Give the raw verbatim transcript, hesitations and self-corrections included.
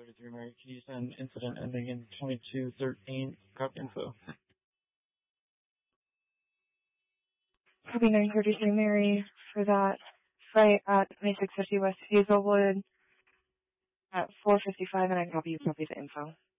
thirty-three Mary, can you send incident ending in twenty-two thirteen, copy info? Copy nine thirty-three Mary for that site at twenty-six fifty West Hazelwood at four fifty-five, and I copy you copy the info.